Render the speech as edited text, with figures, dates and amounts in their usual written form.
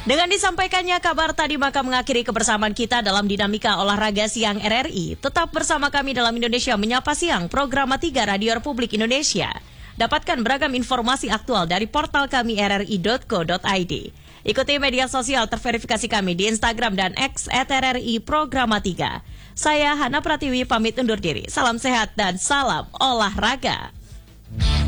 Dengan disampaikannya kabar tadi maka mengakhiri kebersamaan kita dalam Dinamika Olahraga Siang RRI. Tetap bersama kami dalam Indonesia Menyapa Siang, program 3 Radio Republik Indonesia. Dapatkan beragam informasi aktual dari portal kami rri.co.id. Ikuti media sosial terverifikasi kami di Instagram dan X @RRI Program 3. Saya Hana Pratiwi pamit undur diri. Salam sehat dan salam olahraga.